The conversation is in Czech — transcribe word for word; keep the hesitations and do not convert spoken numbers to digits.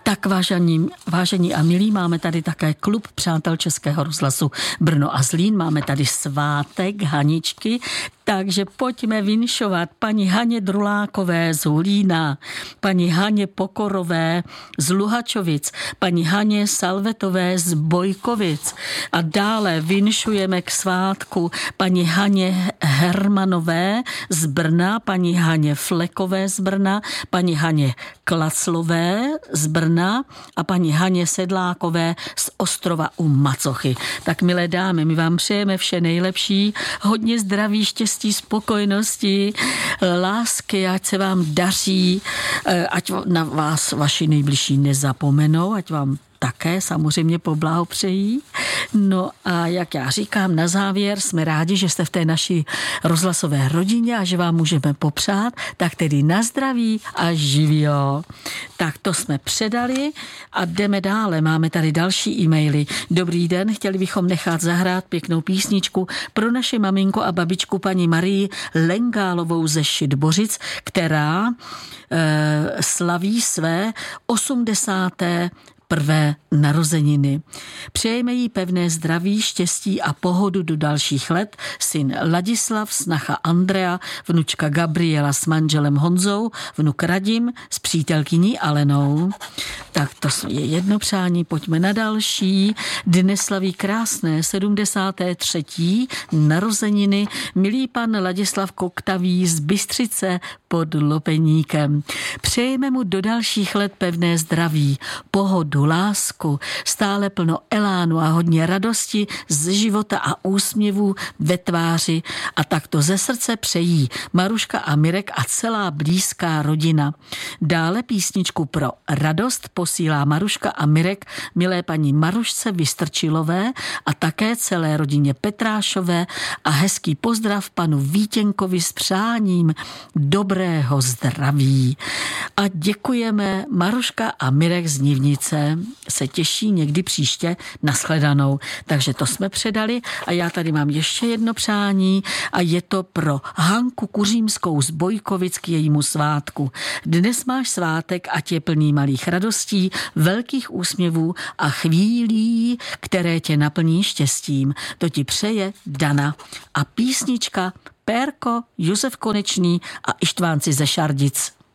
Tak vážení, vážení a milí, máme tady také klub přátel Českého rozhlasu Brno a Zlín. Máme tady svátek Haničky, takže pojďme vinšovat paní Haně Drulákové z Hulína, paní Haně Pokorové z Luhačovic, paní Haně Salvetové z Bojkovic a dále vinšujeme k svátku paní Haně Hermanové z Brna, paní Haně Flekové z Brna, paní Haně Klaclové z Brna a paní Haně Sedlákové z Ostrova u Macochy. Tak milé dámy, my vám přejeme vše nejlepší, hodně zdraví, štěstí, spokojenosti, lásky, ať se vám daří, ať na vás vaši nejbližší nezapomenou, ať vám také samozřejmě poblahopřejí. No a jak já říkám, na závěr jsme rádi, že jste v té naší rozhlasové rodině a že vám můžeme popřát, tak tedy na zdraví a živio. Tak to jsme předali a jdeme dále. Máme tady další e-maily. Dobrý den, chtěli bychom nechat zahrát pěknou písničku pro naši maminku a babičku paní Marii Lengálovou ze Šidbořic, která e, slaví své osmdesáté prvé narozeniny. Přejeme jí pevné zdraví, štěstí a pohodu do dalších let. Syn Ladislav, snacha Andrea, vnučka Gabriela s manželem Honzou, vnuk Radim s přítelkyní Alenou. Tak to je jedno přání, pojďme na další. Dnes slaví krásné sedmdesáté třetí narozeniny milý pan Ladislav Koktavý z Bystřice pod Lopeníkem. Přejeme mu do dalších let pevné zdraví, pohodu, lásku, stále plno elánu a hodně radosti z života a úsměvů ve tváři a takto ze srdce přejí Maruška a Mirek a celá blízká rodina. Dále písničku pro radost posílá Maruška a Mirek milé paní Marušce Vystrčilové a také celé rodině Petrášové a hezký pozdrav panu Vítěnkovi s přáním dobrého zdraví. A děkujeme. Maruška a Mirek z Nivnice se těší někdy příště, nashledanou. Takže to jsme předali a já tady mám ještě jedno přání a je to pro Hanku Kuřímskou z Bojkovic k jejímu svátku. Dnes máš svátek, ať je plný malých radostí, velkých úsměvů a chvílí, které tě naplní štěstím. To ti přeje Dana. A písnička Pérko, Josef Konečný a Ištvánci ze Šardic.